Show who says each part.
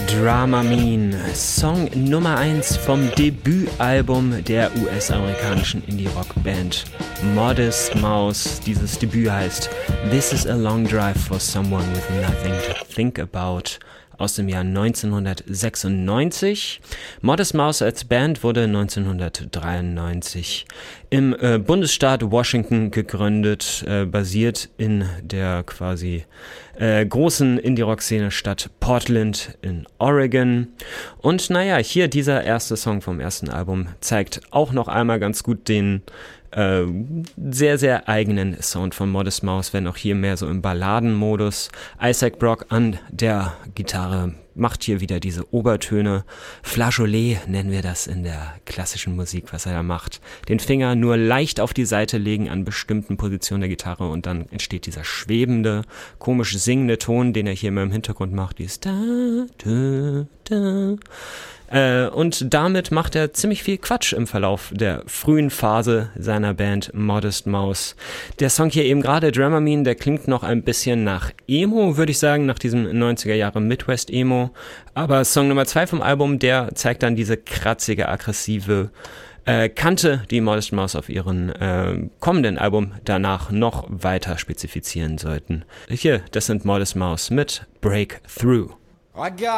Speaker 1: Dramamine, Song Nummer 1 vom Debütalbum der US-amerikanischen Indie-Rock-Band Modest Mouse. Dieses Debüt heißt This is a Long Drive for Someone with Nothing to Think About aus dem Jahr 1996. Modest Mouse als Band wurde 1993 im Bundesstaat Washington gegründet, basiert in der quasi großen Indie-Rock-Szene-Stadt Portland in Oregon. Und naja, hier dieser erste Song vom ersten Album zeigt auch noch einmal ganz gut den sehr, sehr eigenen Sound von Modest Mouse, wenn auch hier mehr so im Balladenmodus. Isaac Brock an der Gitarre macht hier wieder diese Obertöne. Flageolet nennen wir das in der klassischen Musik, was er da macht. Den Finger nur leicht auf die Seite legen an bestimmten Positionen der Gitarre und dann entsteht dieser schwebende, komisch singende Ton, den er hier immer im Hintergrund macht. Dieses da, da, da. Und damit macht er ziemlich viel Quatsch im Verlauf der frühen Phase seiner Band Modest Mouse. Der Song hier eben gerade, Dramamine, der klingt noch ein bisschen nach Emo, würde ich sagen, nach diesem 90er Jahre Midwest Emo. Aber Song Nummer 2 vom Album, der zeigt dann diese kratzige, aggressive Kante, die Modest Mouse auf ihren kommenden Album danach noch weiter spezifizieren sollten. Hier, das sind Modest Mouse mit Breakthrough.
Speaker 2: I got